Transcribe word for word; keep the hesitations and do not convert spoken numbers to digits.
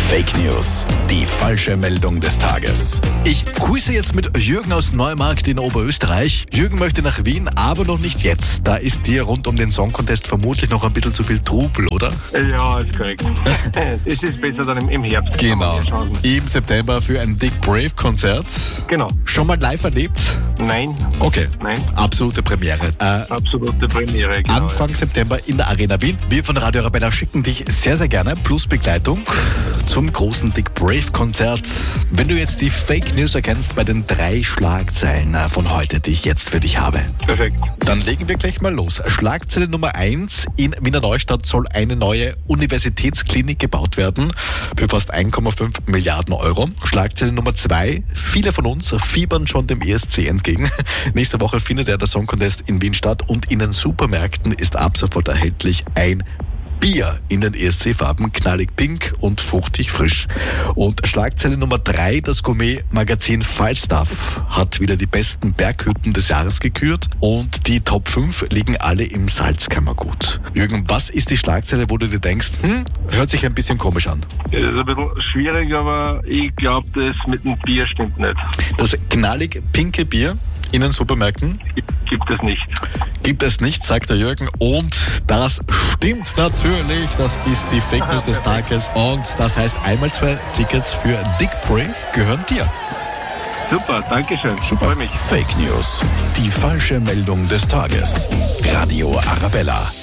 Fake News. Die falsche Meldung des Tages. Ich grüße jetzt mit Jürgen aus Neumarkt in Oberösterreich. Jürgen möchte nach Wien, aber noch nicht jetzt. Da ist dir rund um den Song Contest vermutlich noch ein bisschen zu viel Trubel, oder? Ja, ist korrekt. Es ist besser dann im, im Herbst. Genau. Im September für ein Dick Brave Konzert. Genau. Schon mal live erlebt? Nein. Okay. Nein. Absolute Premiere. Äh, Absolute Premiere, genau. Anfang September in der Arena Wien. Wir von Radio Arabella schicken dich sehr, sehr gerne plus Begleitung zum großen Dick Brave Konzert. Wenn du jetzt die Fake News erkennst bei den drei Schlagzeilen von heute, die ich jetzt für dich habe. Perfekt. Dann legen wir gleich mal los. Schlagzeile Nummer eins. In Wiener Neustadt soll eine neue Universitätsklinik gebaut werden für fast eins Komma fünf Milliarden Euro. Schlagzeile Nummer zwei. Viele von uns fiebern schon dem E S C entgegen. Nächste Woche findet ja der Song Contest in Wien statt und in den Supermärkten ist ab sofort erhältlich ein Bier in den E S C-Farben, knallig pink und fruchtig frisch. Und Schlagzeile Nummer drei, das Gourmet-Magazin Falstaff hat wieder die besten Berghütten des Jahres gekürt und die Top fünf liegen alle im Salzkammergut. Jürgen, was ist die Schlagzeile, wo du dir denkst, hm, hört sich ein bisschen komisch an? Das ist ein bisschen schwierig, aber ich glaube, das mit dem Bier stimmt nicht. Das knallig pinke Bier in den Supermärkten? Gibt es nicht. Gibt es nicht, sagt der Jürgen. Und das stimmt natürlich. Das ist die Fake News des Tages. Und das heißt, einmal zwei Tickets für Dick Brave gehören dir. Super, danke schön. Super. Freue mich. Fake News. Die falsche Meldung des Tages. Radio Arabella.